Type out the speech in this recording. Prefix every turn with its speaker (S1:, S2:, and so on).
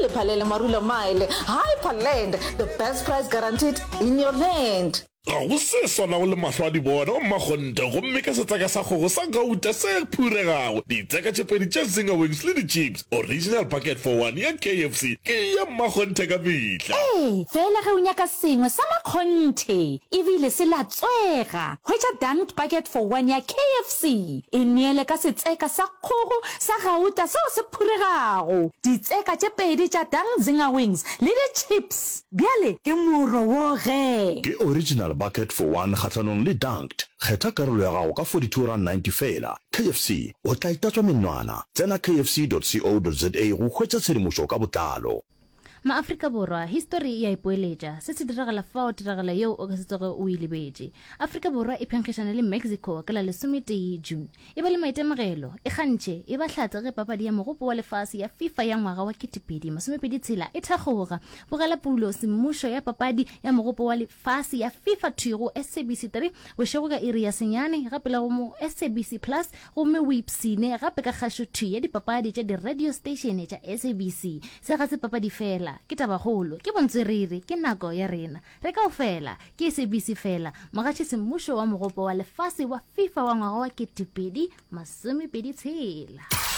S1: Phalele Marula Mile, Hyperland, the best price guaranteed in your land.
S2: Ga go se sona o le mahlwadi bona o mmagonte go mme ka setsaka sa gogo sa gauta se phuregago ditseka tše pedi tša Zinger Wings le di-chips original bucket for one ya KFC ke ya mmagonte ka mehla.
S3: Fela ge o nyaka sengwe sa makgonte ebile se latswega hwetša dunked bucket for one ya KFC e neele ka setseka sa kgogo sa gauta seo se phuregago ditseka tše pedi tša dunked Zinger Wings le di-chips bjale ke moro wo ge
S4: ke original bucket for one kgatlanong le dunked kgetha karolo ya gago ka 42.90 fela. KFC o tla itatswa menwana tsena kfc.co.za go hwetša tshedimošo ka botlalo.
S5: Maafrika Borwa history ya ipoeletša se se diragala fa o diragala yeo o ka se tsoge o ilebetše. Afrika Borwa e phenkgišana le Mexico ka la 11 June e ba le maitemogelo e gantše e ba hlatse ge papadi ya mogopo wa lefase ya FIFA ya ngwaga wa 2026 e thagoga bogela pulo semmušo ya papadi ya mogopo wa lefase ya FIFA 2 go SABC 3 bošego ka iri ya senyane gape la go mo SABC Plus gomme o ipsine gape ka kgašo 2 ya dipapadi tša di-radio station tša SABC se ga se papadi fela ke tabagolo ke bontswerere ke nako ya rena re ka ofela ke SABC fela mogatši semmušo wa mogopo wa lefase wa FIFA wa ngwaga wa 2026.